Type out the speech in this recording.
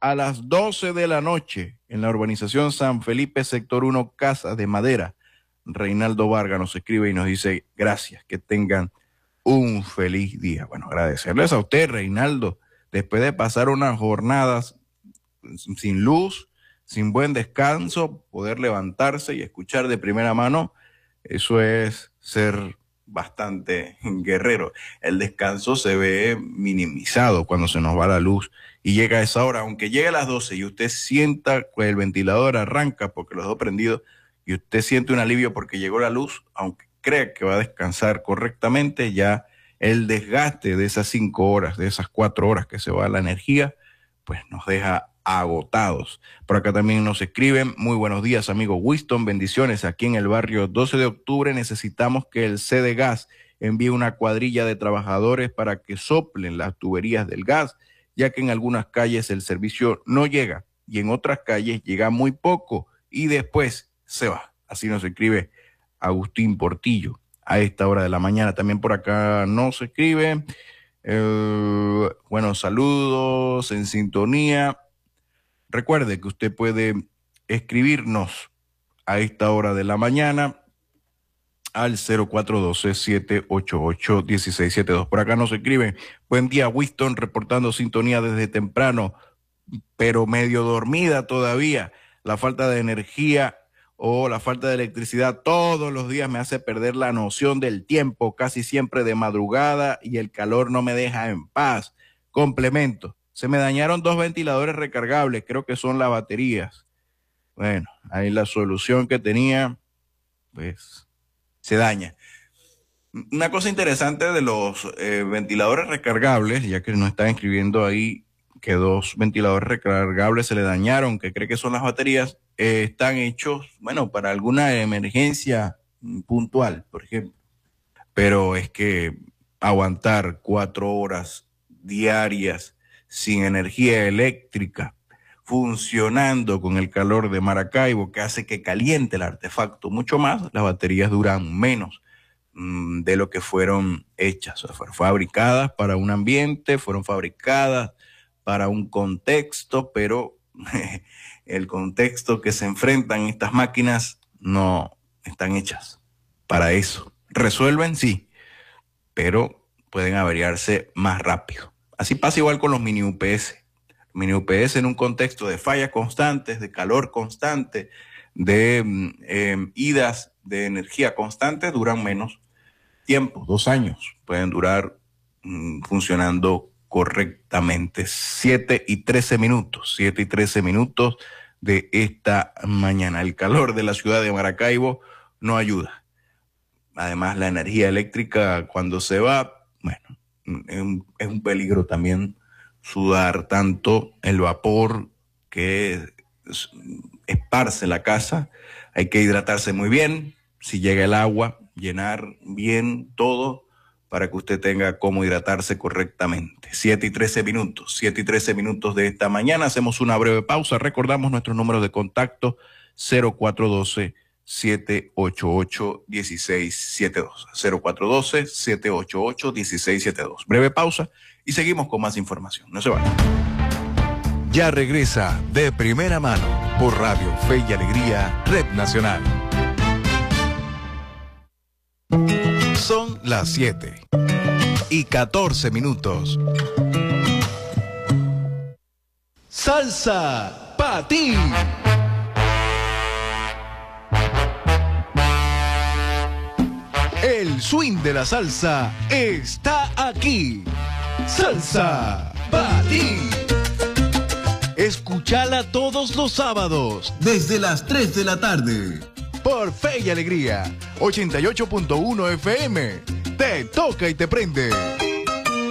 a las 12 de la noche en la urbanización San Felipe, sector 1, Casa de Madera. Reinaldo Vargas nos escribe y nos dice gracias, que tengan un feliz día. Bueno, agradecerles a usted, Reinaldo, después de pasar unas jornadas sin luz, sin buen descanso, poder levantarse y escuchar de primera mano, eso es ser bastante guerrero. El descanso se ve minimizado cuando se nos va la luz y llega a esa hora, aunque llegue a las 12 y usted sienta que el ventilador arranca porque los dos prendidos y usted siente un alivio porque llegó la luz, aunque crea que va a descansar correctamente, ya el desgaste de esas 5 horas, de esas 4 horas que se va la energía, pues nos deja agotados. Por acá también nos escriben, muy buenos días amigo Winston, bendiciones, aquí en el barrio 12 de octubre necesitamos que el CD Gas envíe una cuadrilla de trabajadores para que soplen las tuberías del gas, ya que en algunas calles el servicio no llega y en otras calles llega muy poco y después se va. Así nos escribe Agustín Portillo a esta hora de la mañana. También por acá nos escribe, bueno, saludos en sintonía. Recuerde que usted puede escribirnos a esta hora de la mañana al 0412-788-1672. Por acá nos escriben, buen día Winston, reportando sintonía desde temprano, pero medio dormida todavía. La falta de energía o la falta de electricidad todos los días me hace perder la noción del tiempo, casi siempre de madrugada, y el calor no me deja en paz. Complemento. Se me dañaron 2 ventiladores recargables, creo que son las baterías. Bueno, ahí la solución que tenía, pues, se daña. Una cosa interesante de los ventiladores recargables, ya que nos están escribiendo ahí que 2 ventiladores recargables se le dañaron, que cree que son las baterías, están hechos, bueno, para alguna emergencia puntual, por ejemplo. Pero es que aguantar 4 horas diarias sin energía eléctrica, funcionando con el calor de Maracaibo, que hace que caliente el artefacto mucho más, las baterías duran menos de lo que fueron hechas. O sea, fueron fabricadas para un ambiente, fueron fabricadas para un contexto, pero el contexto que se enfrentan estas máquinas no están hechas para eso. Resuelven, sí, pero pueden averiarse más rápido. Así pasa igual con los mini UPS. Mini UPS en un contexto de fallas constantes, de calor constante, de idas de energía constante, duran menos tiempo, 2 años. Pueden durar funcionando correctamente. 7:13 minutos, 7:13 minutos de esta mañana. El calor de la ciudad de Maracaibo no ayuda. Además, la energía eléctrica cuando se va, bueno, es un peligro también sudar tanto el vapor que esparce la casa. Hay que hidratarse muy bien. Si llega el agua, llenar bien todo para que usted tenga cómo hidratarse correctamente. 7:13 minutos, 7:13 minutos de esta mañana. Hacemos una breve pausa. Recordamos nuestros números de contacto: 0412-788-1672. 0412-788-1672. Breve pausa y seguimos con más información. No se vayan. Ya regresa De Primera Mano por Radio Fe y Alegría, Red Nacional. Son las 7:14 minutos. Salsa pa' ti. El swing de la salsa está aquí. Salsa pa' ti. Escúchala todos los sábados desde las 3 de la tarde por Fe y Alegría 88.1 FM. Te toca y te prende.